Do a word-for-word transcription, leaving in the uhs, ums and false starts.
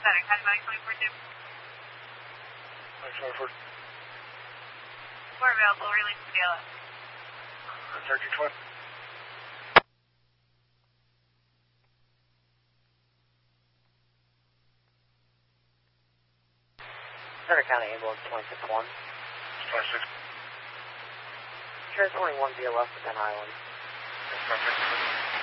Center, Category twenty-four two. twenty-four. We're available, release to B L S. thirteen twenty. Center County Ambulance twenty-six one. twenty-six. Transporting one B L S to Penn Island. That's perfect.